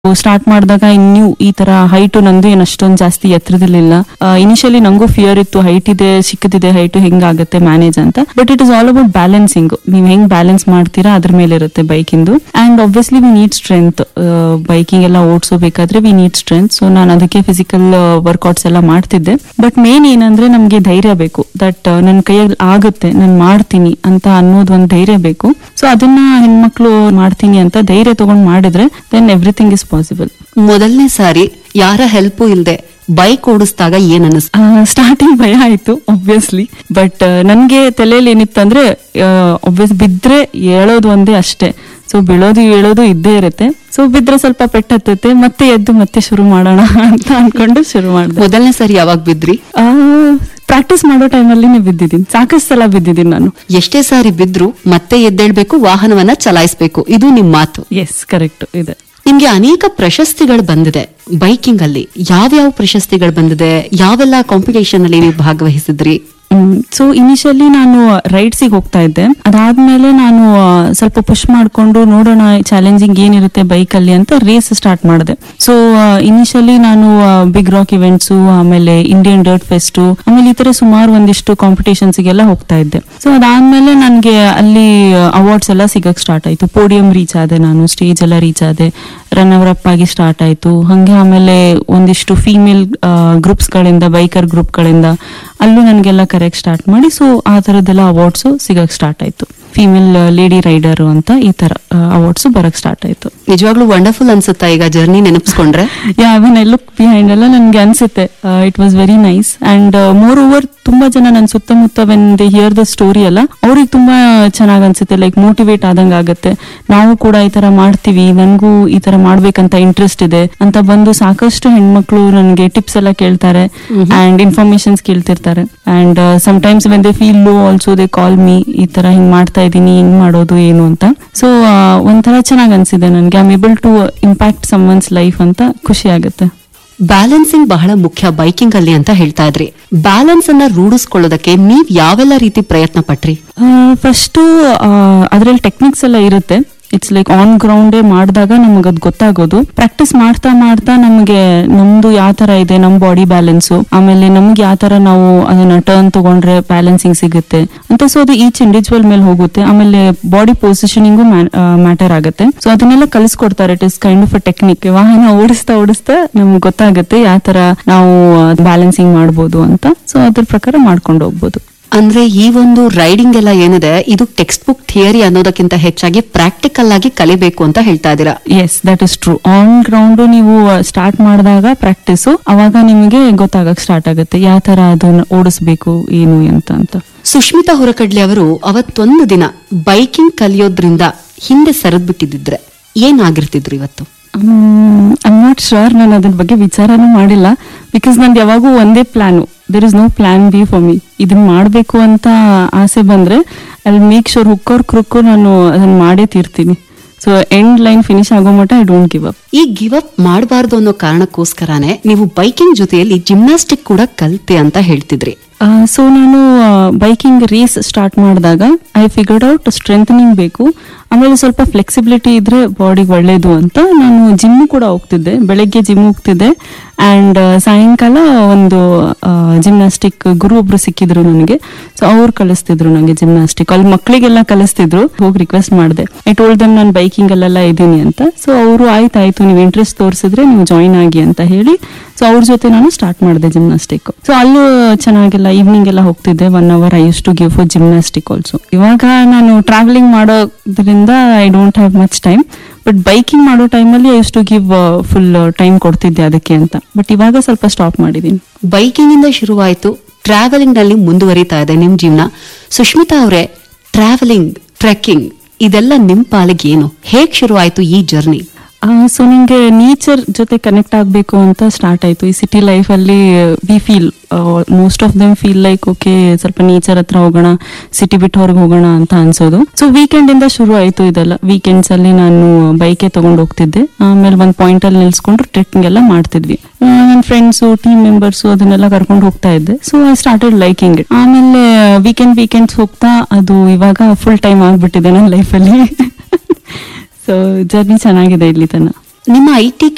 Start ಮಾಡಿದಾಗ ಇನ್ನೂ ಈ ತರ ಹೈಟ್ ನಂದು ಏನ್ ಅಷ್ಟೊಂದು ಜಾಸ್ತಿ ಎತ್ತರದಲ್ಲಿಲ್ಲ. ಇನಿಷಿಯಲಿ ನಂಗೂ ಫಿಯರ್ ಇತ್ತು, ಹೈಟ್ ಇದೆ ಚಿಕ್ಕದಿದೆ ಹೈಟ್ ಹೆಂಗಾಗತ್ತೆ ಮ್ಯಾನೇಜ್ ಅಂತ. But it is all about balancing. ನೀವ್ ಹೆಂಗ್ ಬ್ಯಾಲೆನ್ಸ್ ಮಾಡ್ತೀರಾ ಅದ್ರ ಮೇಲೆ ಇರುತ್ತೆ ಬೈಕಿಂದು. And obviously we need strength. Biking ಎಲ್ಲ ಓಡಿಸೋಬೇಕಾದ್ರೆ ವಿ ನೀಡ್ ಸ್ಟ್ರೆಂತ್. ಸೊ ನಾನು ಅದಕ್ಕೆ ಫಿಸಿಕಲ್ ವರ್ಕೌಟ್ಸ್ ಎಲ್ಲ ಮಾಡ್ತಿದ್ದೆ. ಬಟ್ ಮೇನ್ ಏನಂದ್ರೆ ನಮ್ಗೆ ಧೈರ್ಯ ಬೇಕು. ದಟ್ ನನ್ನ ಕೈಯಲ್ಲಿ ಆಗುತ್ತೆ, ನಾನು ಮಾಡ್ತೀನಿ ಅಂತ ಅನ್ನೋದು ಒಂದು ಧೈರ್ಯ ಬೇಕು. ಸೊ ಅದನ್ನ ಹೆಣ್ಮಕ್ಳು ಮಾಡ್ತೀನಿ ಅಂತ ಧೈರ್ಯ ತಗೊಂಡ್ ಮಾಡಿದ್ರೆ ದೆನ್ ಎವ್ರಿಥಿಂಗ್ ಇಸ್ ಪಾಸಿಬಲ್. ಮೊದಲನೇ ಸಾರಿ ಯಾರ ಹೆಲ್ಪ್ ಇಲ್ದೆ ಬೈಕ್ ಓಡಿಸಿದಾಗ ಏನ್ ಅನಿಸ್ತು? ಸ್ಟಾರ್ಟಿಂಗ್ ಭಯ ಆಯ್ತು ಆಬ್ವಿಯಸ್ಲಿ. ಬಟ್ ನನ್ಗೆ ತಲೆಯಲ್ಲಿ ಏನಿತ್ತಂದ್ರೆ ಆಬ್ವಿಯಸ್ ಬಿದ್ರೆ ಹೇಳೋದು ಒಂದೇ ಅಷ್ಟೇ. ಸೊ ಬೀಳೋದು ಹೇಳೋದು ಇದ್ದೇ ಇರುತ್ತೆ. ಸೊ ಬಿದ್ರೆ ಸ್ವಲ್ಪ ಪೆಟ್ಟತ್ತೆ, ಮತ್ತೆ ಎದ್ದು ಮತ್ತೆ ಶುರು ಮಾಡೋಣ ಅಂತ ಅನ್ಕೊಂಡು ಶುರು ಮಾಡಿದೆ. ಮೊದಲನೇ ಸಾರಿ ಯಾವಾಗ ಬಿದ್ರಿ? ಪ್ರಾಕ್ಟೀಸ್ ಮಾಡೋ ಟೈಮಲ್ಲಿ ಬಿದ್ದಿದ್ದೀನಿ, ಸಾಕಷ್ಟು ಸಲ ಬಿದ್ದಿದ್ದೀನಿ ನಾನು. ಎಷ್ಟೇ ಸಾರಿ ಬಿದ್ರು ಮತ್ತೆ ಎದ್ದೇಳ್ಬೇಕು, ವಾಹನವನ್ನ ಚಲಾಯಿಸಬೇಕು, ಇದು ನಿಮ್ ಮಾತು. ಎಸ್, ಕರೆಕ್ಟ್ ಇದೆ. ನಿಮ್ಗೆ ಅನೇಕ ಪ್ರಶಸ್ತಿಗಳು ಬಂದಿದೆ ಬೈಕಿಂಗ್ ಅಲ್ಲಿ. ಯಾವ್ಯಾವ ಪ್ರಶಸ್ತಿಗಳು ಬಂದಿದೆ? ಯಾವೆಲ್ಲ ಕಾಂಪಿಟೇಷನ್ ಅಲ್ಲಿ ನೀವು ಭಾಗವಹಿಸಿದ್ರಿ? ಸೊ ಇನಿಷಿಯಲಿ ನಾನು ರೈಡ್ಸಿಗೆ ಹೋಗ್ತಾ ಇದ್ದೆ. ಅದಾದ್ಮೇಲೆ ನಾನು ಸ್ವಲ್ಪ ಪುಷ್ ಮಾಡ್ಕೊಂಡು ನೋಡೋಣ ಚಾಲೆಂಜಿಂಗ್ ಏನಿರುತ್ತೆ ಬೈಕ್ ಅಲ್ಲಿ ಅಂತ ರೇಸ್ ಸ್ಟಾರ್ಟ್ ಮಾಡಿದೆ. ಸೊ ಇನಿಷಿಯಲಿ ನಾನು ಬಿಗ್ ರಾಕ್ ಇವೆಂಟ್ಸ್, ಆಮೇಲೆ ಇಂಡಿಯನ್ ಡರ್ಟ್ ಫೆಸ್ಟ್, ಆಮೇಲೆ ಈ ತರ ಸುಮಾರು ಒಂದಿಷ್ಟು ಕಾಂಪಿಟೇಷನ್ಸ್ ಗೆಲ್ಲ ಹೋಗ್ತಾ ಇದ್ದೆ. ಸೊ ಅದಾದ್ಮೇಲೆ ನನ್ಗೆ ಅಲ್ಲಿ ಅವಾರ್ಡ್ಸ್ ಎಲ್ಲ ಸಿಗಕ್ ಸ್ಟಾರ್ಟ್ ಆಯ್ತು. ಪೋಡಿಯಂ ರೀಚ್ ಆದೆ, ನಾನು ಸ್ಟೇಜ್ ಎಲ್ಲ ರೀಚ್ ಆದೆ, ರನ್ನರ್ ಅಪ್ ಆಗಿ ಸ್ಟಾರ್ಟ್ ಆಯ್ತು. ಹಂಗೆ ಆಮೇಲೆ ಒಂದಿಷ್ಟು ಫೀಮೇಲ್ ಗ್ರೂಪ್ಸ್ ಗಳಿಂದ, ಬೈಕರ್ ಗ್ರೂಪ್ ಗಳಿಂದ ಅಲ್ಲೂ ನನ್ಗೆಲ್ಲ ಕರೆಕ್ಟ್ ಸ್ಟಾರ್ಟ್ ಮಾಡಿ. ಸೊ ಆ ತರದ್ದೆಲ್ಲ ಅವಾರ್ಡ್ಸ್ ಸಿಗಕ್ ಸ್ಟಾರ್ಟ್ ಆಯ್ತು. ಫೀಮೇಲ್ ಲೇಡಿ ರೈಡರ್ ಅಂತ ಈ ತರ ಅವಾರ್ಡ್ಸ್ ಬರಕ್ ಸ್ಟಾರ್ಟ್ ಆಯ್ತು. ನಿಜವಾಗ್ಲೂ ವಂಡರ್ಫುಲ್ ಅನ್ಸುತ್ತಾ ಈಗ journey ನೆನಪಿಸ್ಕೊಂಡ್ರೆ? When I look behind ಎಲ್ಲ ನನ್ಗೆ ಅನ್ಸುತ್ತೆ it was very nice. And more over ತುಂಬಾ ಜನ ನನ್ ಸುತ್ತಮುತ್ತ when they here the story ಎಲ್ಲ ಅವ್ರಿಗೆ ತುಂಬಾ ಚೆನ್ನಾಗ್ ಅನ್ಸುತ್ತೆ. ಲೈಕ್ ಮೋಟಿವೇಟ್ ಆದಂಗ ಆಗತ್ತೆ. ನಾವು ಕೂಡ ಈ ತರ ಮಾಡ್ತೀವಿ, ನನ್ಗೂ ಈ ತರ ಮಾಡ್ಬೇಕಂತ ಇಂಟ್ರೆಸ್ಟ್ ಇದೆ ಅಂತ ಬಂದು ಸಾಕಷ್ಟು ಹೆಣ್ಮಕ್ಳು ನನ್ಗೆ ಟಿಪ್ಸ್ ಎಲ್ಲ ಕೇಳ್ತಾರೆ and informations ಕೇಳ್ತಿರ್ತಾರೆ. And sometimes when they feel low also they call me, ಈ ತರ ಹಿಂಗ್ ಮಾಡ್ತಾ ಇದೀನಿ, ಹೆಂಗ್ ಮಾಡೋದು ಏನು ಅಂತ. ಸೊ ಒಂಥರ ಚೆನ್ನಾಗ್ ಅನ್ಸಿದೆ ನನ್ಗೆ. I am able to impact some once life ಅಂತ ಖುಷಿ ಆಗುತ್ತೆ. ಬ್ಯಾಲೆನ್ಸಿಂಗ್ ಬಹಳ ಮುಖ್ಯ ಬೈಕಿಂಗ್ ಅಲ್ಲಿ ಅಂತ ಹೇಳ್ತಾ ಇದ್ರಿ. ಬ್ಯಾಲೆನ್ಸ್ ಅನ್ನ ರೂಢಿಸ್ಕೊಳ್ಳೋದಕ್ಕೆ ನೀವ್ ಯಾವೆಲ್ಲ ರೀತಿ ಪ್ರಯತ್ನ ಪಟ್ರಿ? ಫಸ್ಟ್ ಅದ್ರಲ್ಲಿ ಟೆಕ್ನಿಕ್ಸ್ ಎಲ್ಲ ಇರುತ್ತೆ. ಇಟ್ಸ್ ಲೈಕ್ ಆನ್ ಗ್ರೌಂಡ್ ಮಾಡಿದಾಗ ನಮಗ್ ಅದ್ ಗೊತ್ತಾಗೋದು. ಪ್ರಾಕ್ಟೀಸ್ ಮಾಡ್ತಾ ಮಾಡ್ತಾ ನಮ್ಗೆ ನಮ್ದು ಯಾವ ತರ ಇದೆ ನಮ್ ಬಾಡಿ ಬ್ಯಾಲೆನ್ಸ್, ಆಮೇಲೆ ನಮ್ಗೆ ಯಾವ ತರ ನಾವು ಅದನ್ನ ಟರ್ನ್ ತಗೊಂಡ್ರೆ ಬ್ಯಾಲೆನ್ಸಿಂಗ್ ಸಿಗುತ್ತೆ ಅಂತ. ಸೊ ಅದು ಈಚ್ ಇಂಡಿವಿಜುವಲ್ ಮೇಲೆ ಹೋಗುತ್ತೆ. ಆಮೇಲೆ ಬಾಡಿ ಪೊಸಿಷನಿಂಗು ಮ್ಯಾಟರ್ ಆಗುತ್ತೆ. ಸೊ ಅದನ್ನೆಲ್ಲ ಕಲಿಸ್ಕೊಡ್ತಾರೆ. It is kind of a technique. ವಾಹನ ಓಡಿಸ್ತಾ ಓಡಿಸ್ತಾ ನಮ್ಗೆ ಗೊತ್ತಾಗುತ್ತೆ ಯಾವ ತರ ನಾವು ಬ್ಯಾಲೆನ್ಸಿಂಗ್ ಮಾಡ್ಬೋದು ಅಂತ. ಸೊ ಅದ್ರ ಪ್ರಕಾರ ಮಾಡ್ಕೊಂಡು ಹೋಗ್ಬೋದು. ಅಂದ್ರೆ ಈ ಒಂದು ರೈಡಿಂಗ್ ಎಲ್ಲ ಏನಿದೆ ಇದು ಟೆಕ್ಸ್ಟ್ ಬುಕ್ ಥಿಯರಿ ಅನ್ನೋದಕ್ಕಿಂತ ಹೆಚ್ಚಾಗಿ ಪ್ರಾಕ್ಟಿಕಲ್ ಆಗಿ ಕಲಿಬೇಕು ಅಂತ ಹೇಳ್ತಾ ಇದ್ದೀರಾ? S, that is true. On ground ನೀವು ಸ್ಟಾರ್ಟ್ ಮಾಡಿದಾಗ ಪ್ರಾಕ್ಟೀಸ್, ಅವಾಗ ನಿಮಗೆ ಗೊತ್ತಾಗಕ್ ಸ್ಟಾರ್ಟ್ ಆಗುತ್ತೆ ಯಾವ ತರ ಅದನ್ನ ಓಡಿಸ್ಬೇಕು ಏನು ಅಂತ. ಸುಷ್ಮಿತಾ ಹೊರಕಡ್ಲಿ ಅವರು ಅವತ್ತೊಂದು ದಿನ ಬೈಕಿಂಗ್ ಕಲಿಯೋದ್ರಿಂದ ಹಿಂದೆ ಸರಿದ್ ಬಿಟ್ಟಿದ್ರೆ ಏನಾಗಿರ್ತಿದ್ರು ಇವತ್ತು? I not sure. ನಾನು ಅದ್ರ ಬಗ್ಗೆ ವಿಚಾರನೂ ಮಾಡಿಲ್ಲ. ಬಿಕಾಸ್ ನಂದು ಯಾವಾಗೂ ಒಂದೇ plan. There is no plan B for me. ಇದನ್ನ ಮಾಡ್ಬೇಕು ಅಂತ ಆಸೆ ಬಂದ್ರೆ I make sure hook R ಕ್ರುಕ್ ನಾನು ಅದನ್ನ ಮಾಡೇ ತೀರ್ತೀನಿ. ಸೊ ಎಂಡ್ ಲೈನ್ ಫಿನಿಶ್ ಆಗೋ ಮಟ್ಟ ಐ ಡೋಂಟ್ ಗಿವ್ ಅಪ್. ಈ ಗಿವ್ ಅಪ್ ಮಾಡಬಾರ್ದು ಅನ್ನೋ ಕಾರಣಕ್ಕೋಸ್ಕರನೇ ನೀವು ಬೈಕಿಂಗ್ ಜೊತೆಯಲ್ಲಿ ಜಿಮ್ನಾಸ್ಟಿಕ್ ಕೂಡ ಕಲಿತೆ ಅಂತ ಹೇಳ್ತಿದ್ರಿ. ಸೊ ನಾನು ಬೈಕಿಂಗ್ ರೇಸ್ ಸ್ಟಾರ್ಟ್ ಮಾಡಿದಾಗ ಐ ಫಿಗರ್ಡ್ ಔಟ್ ಸ್ಟ್ರೆಂಥನಿಂಗ್ ಬೇಕು, ಆಮೇಲೆ ಸ್ವಲ್ಪ ಫ್ಲೆಕ್ಸಿಬಿಲಿಟಿ ಇದ್ರೆ ಬಾಡಿಗೆ ಒಳ್ಳೇದು ಅಂತ ನಾನು ಜಿಮ್ ಕೂಡ ಹೋಗ್ತಿದ್ದೆ. ಬೆಳಗ್ಗೆ ಜಿಮ್ ಹೋಗ್ತಿದ್ದೆ ಅಂಡ್ ಸಾಯಂಕಾಲ ಒಂದು ಜಿಮ್ನಾಸ್ಟಿಕ್ ಗುರು ಒಬ್ರು ಸಿಕ್ಕಿದ್ರು ನನಗೆ. ಸೊ ಅವ್ರು ಕಲಿಸ್ತಿದ್ರು ನಂಗೆ ಜಿಮ್ನಾಸ್ಟಿಕ್. ಅಲ್ಲಿ ಮಕ್ಳಿಗೆಲ್ಲ ಕಲಿಸ್ತಿದ್ರು. ಹೋಗಿ ರಿಕ್ವೆಸ್ಟ್ ಮಾಡಿದೆ. ಐ ಟೋಲ್ಡ್ ದೆಮ್ ನಾನು ಬೈಕಿಂಗ್ ಅಲ್ಲೆಲ್ಲ ಇದ್ದೀನಿ ಅಂತ. ಸೊ ಅವರು ಆಯ್ತಾಯ್ತು ನೀವು ಇಂಟ್ರೆಸ್ಟ್ ತೋರಿಸಿದ್ರೆ ನೀವು ಜಾಯಿನ್ ಆಗಿ ಅಂತ ಹೇಳಿ ಸೊ ಅವ್ರ ಜೊತೆ ನಾನು ಸ್ಟಾರ್ಟ್ ಮಾಡಿದೆ ಜಿಮ್ನಾಸ್ಟಿಕ್. ಸೊ ಅಲ್ಲೂ ಚೆನ್ನಾಗೆಲ್ಲ ಈವ್ನಿಂಗ್ ಎಲ್ಲ ಹೋಗ್ತಿದ್ದೆ. 1 hour I use to give for gymnastic also. ಇವಾಗ ನಾನು ಟ್ರಾವೆಲಿಂಗ್ ಮಾಡೋದ್ರಿಂದ I don't have much time. But biking ಮಾಡೋ ಟೈಮಲ್ಲಿ I use to give full time ಕೊಡ್ತಿದ್ದೆ ಅದಕ್ಕೆ ಅಂತ. ಬಟ್ ಇವಾಗ ಸ್ವಲ್ಪ ಸ್ಟಾಪ್ ಮಾಡಿದೀನಿ. ಬೈಕಿಂಗ್ ಇಂದ ಶುರುವಾಯಿತು, ಟ್ರಾವೆಲಿಂಗ್ ನಲ್ಲಿ ಮುಂದುವರಿತಾ ಇದೆ ನಿಮ್ ಜೀವನ. ಸುಷ್ಮಿತಾ ಅವರೇ, ಟ್ರಾವೆಲಿಂಗ್, ಟ್ರೆಕ್ಕಿಂಗ್ ಇದೆಲ್ಲ ನಿಮ್ ಪಾಲಿಗೆ ಏನು? ಹೇಗ್ ಶುರುವಾಯಿತು ಈ ಜರ್ನಿ? ಸೊ ನಿಂಗೆ ನೇಚರ್ ಜೊತೆ ಕನೆಕ್ಟ್ ಆಗ್ಬೇಕು ಅಂತ ಸ್ಟಾರ್ಟ್ ಆಯ್ತು. ಈ ಸಿಟಿ ಲೈಫ್ ಅಲ್ಲಿ we feel most of them feel like okay ಸ್ವಲ್ಪ ನೇಚರ್ ಹತ್ರ ಹೋಗೋಣ, ಸಿಟಿ ಬಿಟ್ಟು ಹೊರಗೆ ಹೋಗೋಣ ಅಂತ ಅನ್ಸೋದು. ಸೊ ವೀಕೆಂಡ್ ಇಂದ ಶುರು ಆಯ್ತು ಇದೆಲ್ಲ. ವೀಕೆಂಡ್ಸ್ ಅಲ್ಲಿ ನಾನು ಬೈಕೆ ತಗೊಂಡು ಹೋಗ್ತಿದ್ದೆ. ಆಮೇಲೆ ಒಂದ್ ಪಾಯಿಂಟ್ ಅಲ್ಲಿ ನಿಲ್ಸ್ಕೊಂಡು ಟ್ರೆಕ್ಕಿಂಗ್ ಎಲ್ಲ ಮಾಡ್ತಿದ್ವಿ. ನನ್ನ ಫ್ರೆಂಡ್ಸು, ಟೀಮ್ ಮೆಂಬರ್ಸು ಅದನ್ನೆಲ್ಲ ಕರ್ಕೊಂಡು ಹೋಗ್ತಾ ಇದ್ದೆ. So I started liking it. ಆಮೇಲೆ ವೀಕೆಂಡ್ಸ್ ಹೋಗ್ತಾ ಅದು ಇವಾಗ ಫುಲ್ ಟೈಮ್ ಆಗ್ಬಿಟ್ಟಿದೆ ನನ್ನ ಲೈಫಲ್ಲಿ. ಸೊ ಜರ್ನಿ ಚೆನ್ನಾಗಿದೆ ಇಲ್ಲಿ ತನಕ. ನಿಮ್ಮ IT